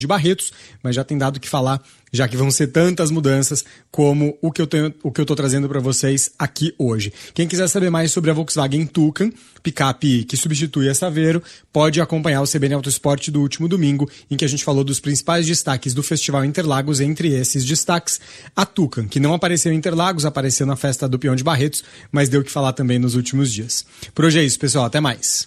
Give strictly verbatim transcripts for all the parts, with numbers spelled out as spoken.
de Barretos, mas já tem dado o que falar, já que vão ser tantas mudanças como o que eu tenho, o que eu tô trazendo para vocês aqui hoje. Quem quiser saber mais sobre a Volkswagen Tucan, picape que substitui a Saveiro, pode acompanhar o C B N Autosport do último domingo, em que a gente falou dos principais destaques do Festival Interlagos. Entre esses destaques, a Tucan, que não apareceu em Interlagos, apareceu na festa do Peão de Barretos, mas deu o que falar também nos últimos dias. Por hoje é isso, pessoal. Até mais.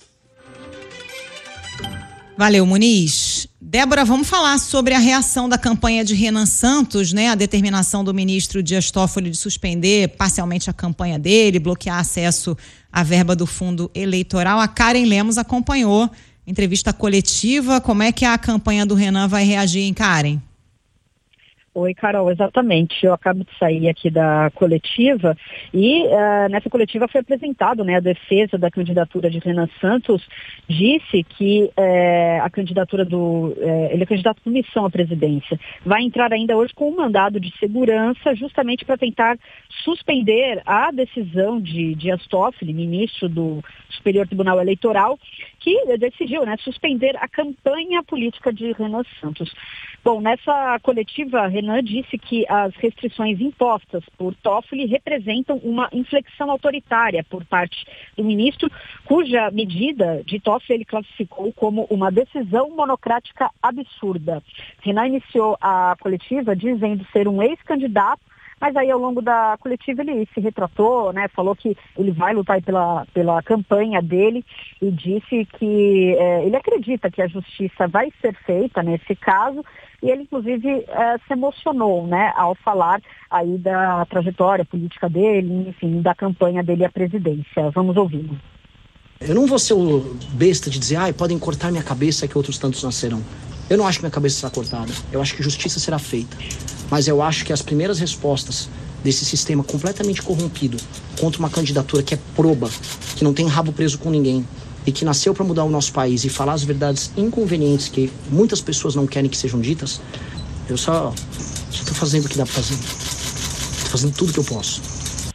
Valeu, Muniz. Débora, vamos falar sobre a reação da campanha de Renan Santos, né? A determinação do ministro Dias Toffoli de suspender parcialmente a campanha dele, bloquear acesso à verba do fundo eleitoral. A Karen Lemos acompanhou entrevista coletiva. Como é que a campanha do Renan vai reagir, hein, Karen? Oi, Carol, exatamente. Eu acabo de sair aqui da coletiva e uh, nessa coletiva foi apresentado, né, a defesa da candidatura de Renan Santos. Disse que uh, a candidatura do... Uh, ele é candidato por missão à presidência. Vai entrar ainda hoje com um mandado de segurança justamente para tentar suspender a decisão de Dias Toffoli, ministro do Superior Tribunal Eleitoral, que decidiu, né, suspender a campanha política de Renan Santos. Bom, nessa coletiva, Renan disse que as restrições impostas por Toffoli representam uma inflexão autoritária por parte do ministro, cuja medida de Toffoli ele classificou como uma decisão monocrática absurda. Renan iniciou a coletiva dizendo ser um ex-candidato, mas aí ao longo da coletiva ele se retratou, né, falou que ele vai lutar pela, pela campanha dele e disse que é, ele acredita que a justiça vai ser feita nesse caso. E ele, inclusive, eh, se emocionou, né, ao falar aí da trajetória política dele, enfim, da campanha dele à presidência. Vamos ouvi-lo. Eu não vou ser o besta de dizer, ah, podem cortar minha cabeça que outros tantos nascerão. Eu não acho que minha cabeça será cortada. Eu acho que justiça será feita. Mas eu acho que as primeiras respostas desse sistema completamente corrompido contra uma candidatura que é proba, que não tem rabo preso com ninguém, e que nasceu para mudar o nosso país e falar as verdades inconvenientes que muitas pessoas não querem que sejam ditas, eu só estou fazendo o que dá para fazer. Estou fazendo tudo que eu posso.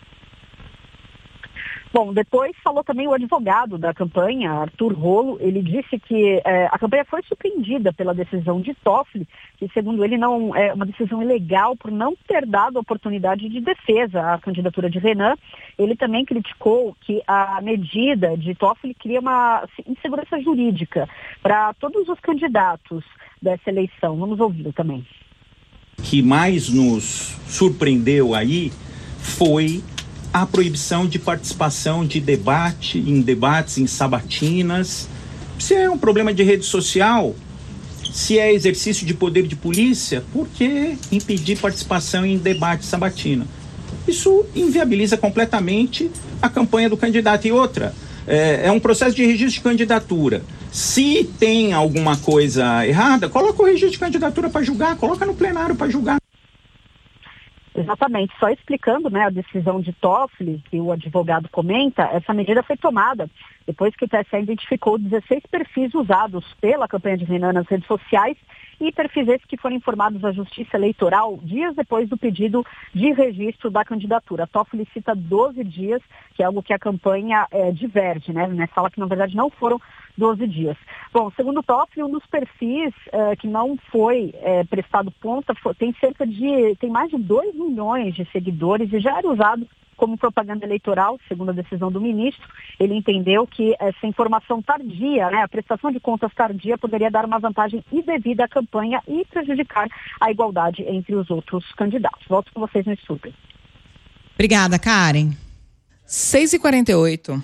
Bom, depois falou também o advogado da campanha, Arthur Rolo. Ele disse que eh, a campanha foi surpreendida pela decisão de Toffoli, que segundo ele não é uma decisão ilegal por não ter dado oportunidade de defesa à candidatura de Renan. Ele também criticou que a medida de Toffoli cria uma insegurança jurídica para todos os candidatos dessa eleição. Vamos ouvi-lo também. O que mais nos surpreendeu aí foi a proibição de participação de debate, em debates, em sabatinas. Se é um problema de rede social, se é exercício de poder de polícia, por que impedir participação em debate sabatina? Isso inviabiliza completamente a campanha do candidato. E outra, é, é um processo de registro de candidatura. Se tem alguma coisa errada, coloca o registro de candidatura para julgar, coloca no plenário para julgar. Exatamente, só explicando, né, a decisão de Toffoli, que o advogado comenta, essa medida foi tomada depois que o T S E identificou dezesseis perfis usados pela campanha de Renan nas redes sociais e perfis esses que foram informados à Justiça Eleitoral dias depois do pedido de registro da candidatura. A Toffoli cita doze dias, que é algo que a campanha é, diverge, né, né, fala que na verdade não foram doze dias. Bom, segundo o Toffoli, um dos perfis eh, que não foi eh, prestado conta foi, tem cerca de, tem mais de dois milhões de seguidores e já era usado como propaganda eleitoral, segundo a decisão do ministro. Ele entendeu que essa informação tardia, né, a prestação de contas tardia, poderia dar uma vantagem indevida à campanha e prejudicar a igualdade entre os outros candidatos. Volto com vocês no estúdio. Obrigada, Karen. seis e quarenta e oito.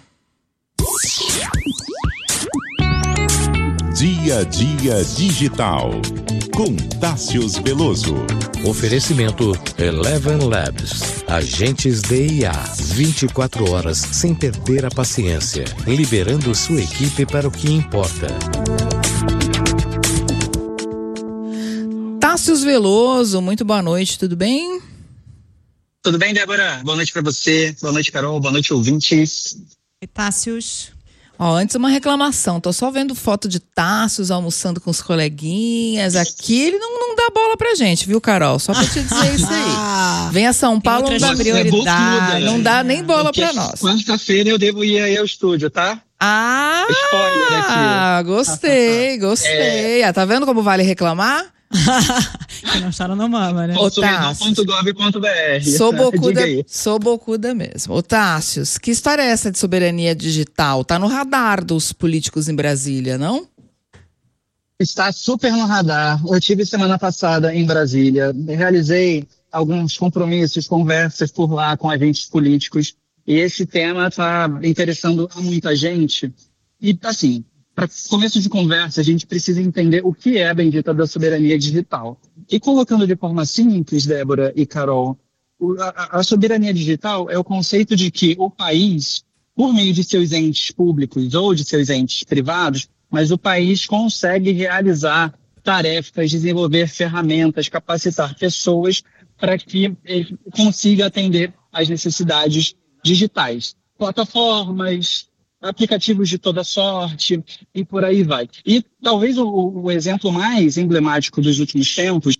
Dia a Dia Digital, com Tássius Veloso. Oferecimento Eleven Labs. Agentes de I A. vinte e quatro horas sem perder a paciência. Liberando sua equipe para o que importa. Tássius Veloso, muito boa noite, tudo bem? Tudo bem, Débora? Boa noite para você. Boa noite, Carol. Boa noite, ouvintes. Oi, Tássius. Ó, antes uma reclamação, tô só vendo foto de Tássius almoçando com os coleguinhas aqui, ele não, não dá bola pra gente, viu, Carol? Só pra te dizer isso aí. Vem a São Paulo, não dá prioridade, não dá nem bola pra nós. Quarta-feira eu devo ir aí ao estúdio, tá? Ah, spoiler aqui. gostei, gostei. É... Ah, tá vendo como vale reclamar? Que não chora não mama, né? consumidor ponto gov ponto b r. Sou bocuda, sou bocuda mesmo. Ô Tássios, que história é essa de soberania digital? Tá no radar dos políticos em Brasília, não? Está super no radar. Eu tive semana passada em Brasília, realizei alguns compromissos, conversas por lá com agentes políticos, e esse tema está interessando a muita gente. E, assim, para começo de conversa, a gente precisa entender o que é a bendita da soberania digital. E colocando de forma simples, Débora e Carol, a, a soberania digital é o conceito de que o país, por meio de seus entes públicos ou de seus entes privados, mas o país consegue realizar tarefas, desenvolver ferramentas, capacitar pessoas para que ele consiga atender às necessidades digitais. Plataformas, aplicativos de toda sorte e por aí vai. E talvez o, o exemplo mais emblemático dos últimos tempos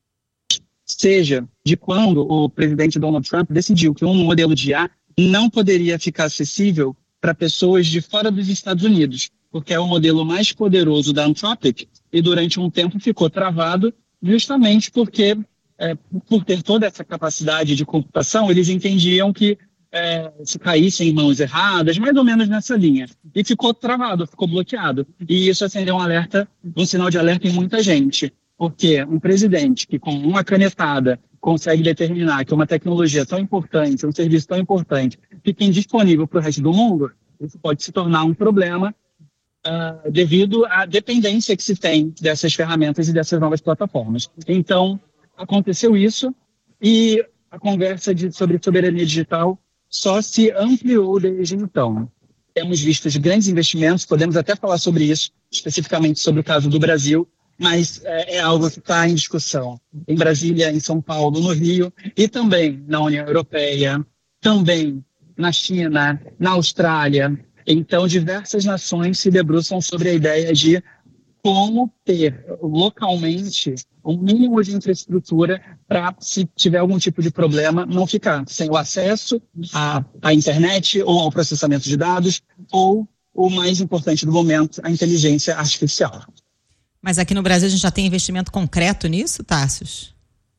seja de quando o presidente Donald Trump decidiu que um modelo de I A não poderia ficar acessível para pessoas de fora dos Estados Unidos, porque é o modelo mais poderoso da Anthropic e durante um tempo ficou travado justamente porque, é, por ter toda essa capacidade de computação, eles entendiam que É, se caísse em mãos erradas, mais ou menos nessa linha. E ficou travado, ficou bloqueado. E isso acendeu um alerta, um sinal de alerta em muita gente. Porque um presidente que com uma canetada consegue determinar que uma tecnologia tão importante, um serviço tão importante, fique indisponível para o resto do mundo, isso pode se tornar um problema uh, devido à dependência que se tem dessas ferramentas e dessas novas plataformas. Então, aconteceu isso e a conversa de, sobre soberania digital só se ampliou desde então. Temos visto grandes investimentos, podemos até falar sobre isso, especificamente sobre o caso do Brasil, mas é, é algo que está em discussão em Brasília, em São Paulo, no Rio, e também na União Europeia, também na China, na Austrália. Então, diversas nações se debruçam sobre a ideia de como ter localmente um mínimo de infraestrutura para, se tiver algum tipo de problema, não ficar sem o acesso à, à internet ou ao processamento de dados ou, o mais importante do momento, a inteligência artificial. Mas aqui no Brasil a gente já tem investimento concreto nisso, Tássios?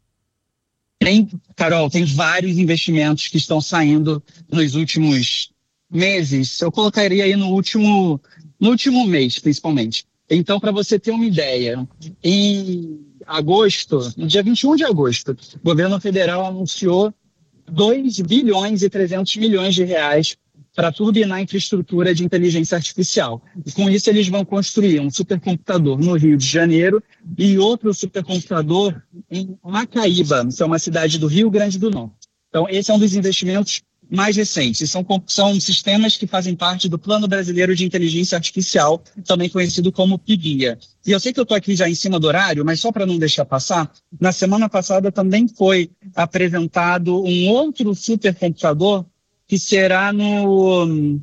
Tem, Carol, tem vários investimentos que estão saindo nos últimos meses. Eu colocaria aí no último, no último mês, principalmente. Então, para você ter uma ideia, em agosto, no dia vinte e um de agosto, o governo federal anunciou dois bilhões e trezentos milhões de reais para turbinar a infraestrutura de inteligência artificial. E com isso eles vão construir um supercomputador no Rio de Janeiro e outro supercomputador em Macaíba, que é uma cidade do Rio Grande do Norte. Então, esse é um dos investimentos mais recentes. São, são sistemas que fazem parte do Plano Brasileiro de Inteligência Artificial, também conhecido como P I B I A. E eu sei que eu estou aqui já em cima do horário, mas só para não deixar passar, na semana passada também foi apresentado um outro supercomputador que será no, no,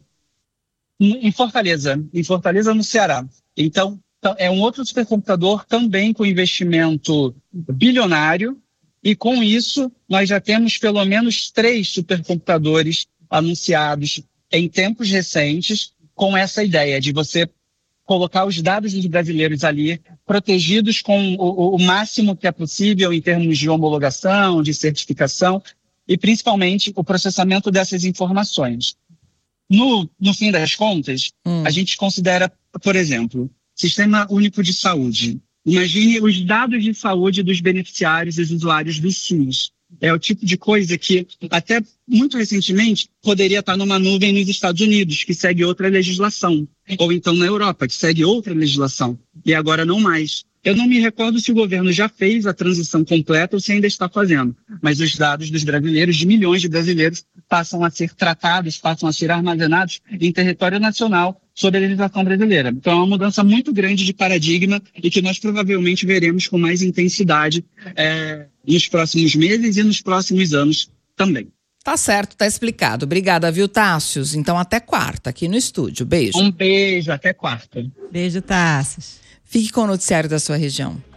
em Fortaleza, em Fortaleza, no Ceará. Então, é um outro supercomputador também com investimento bilionário, e com isso nós já temos pelo menos três supercomputadores anunciados em tempos recentes, com essa ideia de você colocar os dados dos brasileiros ali, protegidos com o, o máximo que é possível em termos de homologação, de certificação, e principalmente o processamento dessas informações. No, no fim das contas, hum. a gente considera, por exemplo, Sistema Único de Saúde. Imagine os dados de saúde dos beneficiários e dos usuários do SUS. É o tipo de coisa que, até muito recentemente, poderia estar numa nuvem nos Estados Unidos, que segue outra legislação. Ou então na Europa, que segue outra legislação. E agora não mais. Eu não me recordo se o governo já fez a transição completa ou se ainda está fazendo. Mas os dados dos brasileiros, de milhões de brasileiros, passam a ser tratados, passam a ser armazenados em território nacional sob a legislação brasileira. Então é uma mudança muito grande de paradigma e que nós provavelmente veremos com mais intensidade é, nos próximos meses e nos próximos anos também. Tá certo, tá explicado. Obrigada, viu, Tássios? Então até quarta aqui no estúdio. Beijo. Um beijo, até quarta. Beijo, Tássios. Fique com o noticiário da sua região.